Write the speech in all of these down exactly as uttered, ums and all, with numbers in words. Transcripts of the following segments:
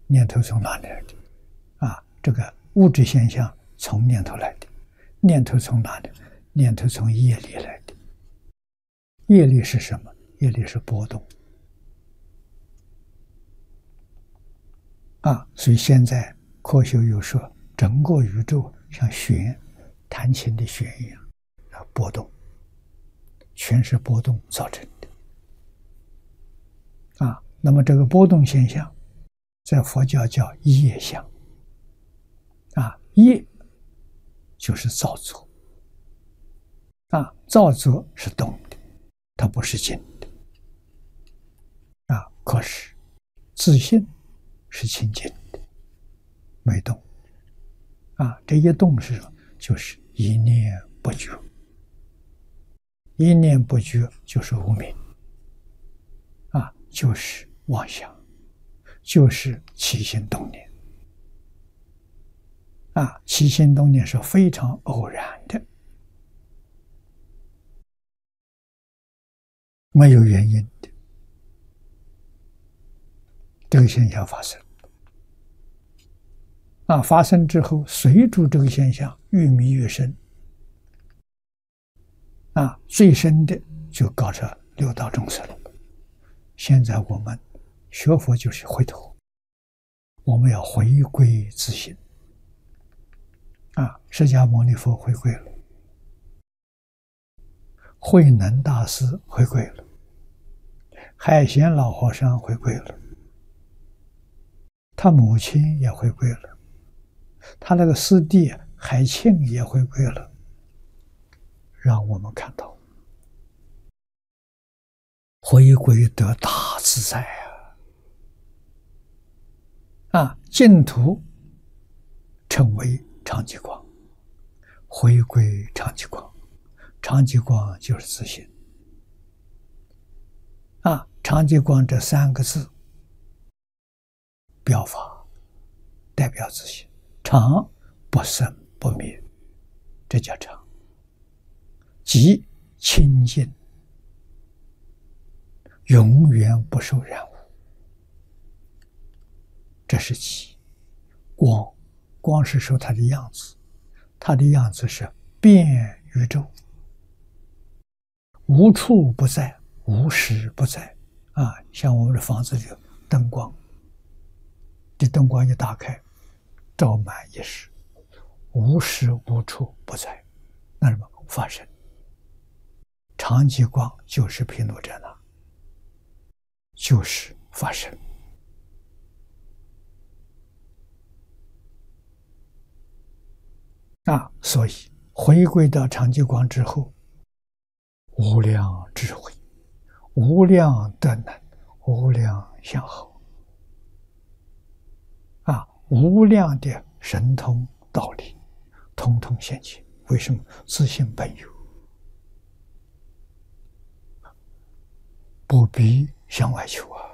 念头从哪里来的？啊，这个物质现象从念头来的，念头从哪里？念头从业力来的。业力是什么？业力是波动。啊，所以现在科学又说，整个宇宙像弦，弹琴的弦一样，啊，波动，全是波动造成的。啊，那么这个波动现象，在佛教叫业相。啊，业就是造作。啊，造作是动的，它不是静的。啊，可是自信是清净的，没动。啊，这一动是什么？就是一念不觉。一念不觉就是无明。啊，就是妄想，就是起心动念。啊，起心动念是非常偶然的，没有原因的，这个现象发生。啊，发生之后，随着这个现象越迷越深。啊，最深的就搞成六道众生了。现在我们学佛就是回头，我们要回归自性。啊，释迦牟尼佛回归了，慧能大师回归了，海贤老和尚回归了，他母亲也回归了，他那个师弟海庆也回归了，让我们看到回归得大自在啊！啊，净土成为常寂光，回归常寂光，常寂光就是自性。啊，常寂光这三个字表法代表自性，常不生不灭，这叫常。即清净，永远不受染污，这是即。光，光是说它的样子，它的样子是遍宇宙，无处不在，无时不在。啊，像我们的房子里灯光，这灯光一打开，照满一时，无时无处不在。那什么发生？常寂光就是毗卢遮那，就是发生。啊，所以回归到常寂光之后，无量智慧，无量德能，无量相好，啊，无量的神通道理，通通现前。为什么？自性本有，不必向外求啊！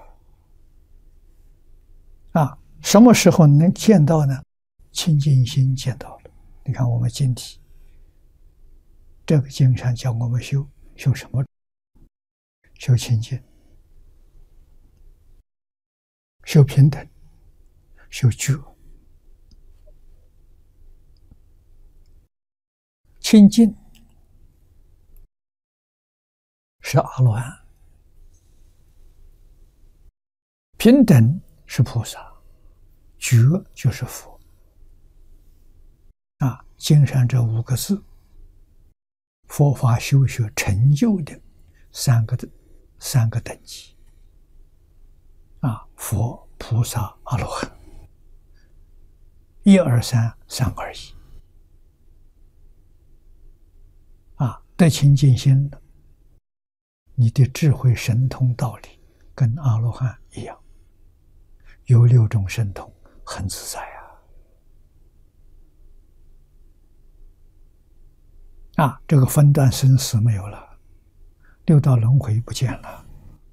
啊，什么时候能见到呢？清净心见到了。你看我们经题，这个经上叫我们修修什么？修清净，修平等，修觉。清净是阿罗汉，平等是菩萨，觉就是佛。啊，经上这五个字，佛法修学成就的三个三个等级。啊，佛、菩萨、阿罗汉，一二三，三二一。啊，得清净心了，你的智慧神通道理跟阿罗汉一样，有六种神通，很自在啊！啊，这个分段生死没有了，六道轮回不见了。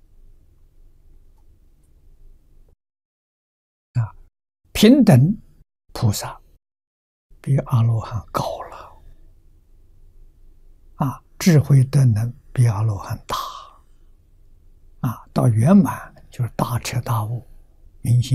啊，平等菩萨比阿罗汉高了。啊，智慧德能比阿罗汉大。啊，到圆满就是大彻大悟，明心